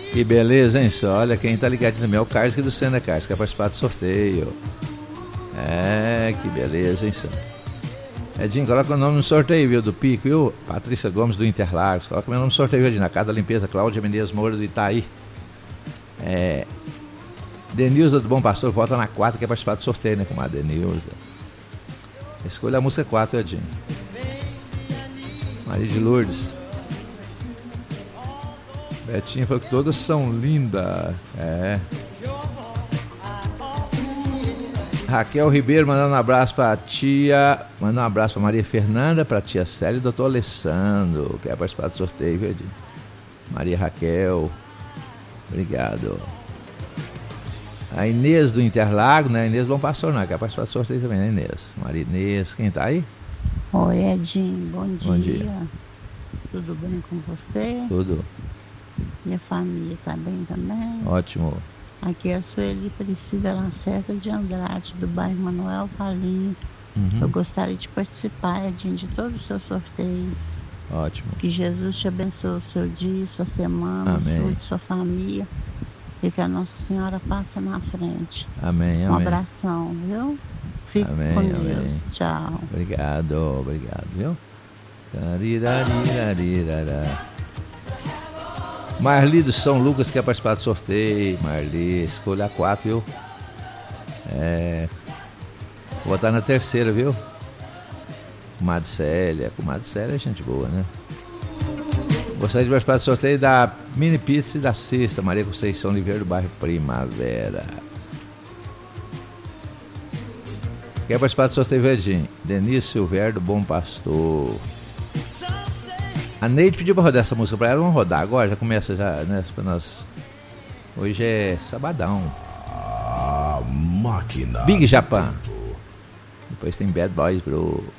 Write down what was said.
Que beleza, hein, só? Olha quem tá ligadinho também é o Carlos aqui do Sena, Carlos, quer participar do sorteio. Que beleza, hein, só? Edinho, coloca o nome no sorteio, viu, do Pico, viu? Patrícia Gomes do Interlagos, coloca meu nome no sorteio, Edinho, na Casa da Limpeza, Cláudia Menezes Moura do Itaí. Denilza do Bom Pastor, volta na 4, quer participar do sorteio, né, com a Denilza. Escolha a música 4, Edinho. Maria de Lourdes. Betinha falou que todas são lindas. Raquel Ribeiro mandando um abraço pra tia. Mandando um abraço pra Maria Fernanda, pra tia Célia e doutor Alessandro. Quer participar do sorteio, viu, Edinho? Maria Raquel. Obrigado. A Inês do Interlago, né? Inês Bom Pastor, não. Quer participar do sorteio também, né, Inês? Maria Inês, quem tá aí? Oi, Edinho, bom dia. Bom dia. Tudo bem com você? Tudo. Minha família tá bem também? Ótimo. Aqui é a Sueli Priscila Lacerda de Andrade, do bairro Manuel Valim. Eu gostaria de participar, Edinho, de todo o seu sorteio. Ótimo. Que Jesus te abençoe o seu dia, sua semana, a sua e sua família. E que a Nossa Senhora passe na frente. Amém, amém. Um abração, viu? Fique com Deus. Tchau. Obrigado, viu? Marli do São Lucas quer participar do sorteio. Marli, escolha a 4, viu? Vou botar na terceira, viu? Comadre Célia é gente boa, né? Gostaria de participar do sorteio da Mini Pizza e da Sexta, Maria Conceição Oliveira do bairro Primavera. Quer participar do sorteio, Verdinho? Denise Silvério do Bom Pastor. A Neide pediu pra rodar essa música pra ela. Vamos rodar agora? Já começa já, né? Pra nós. Hoje é sabadão. A máquina. Big Japan. Depois tem Bad Boys Bro.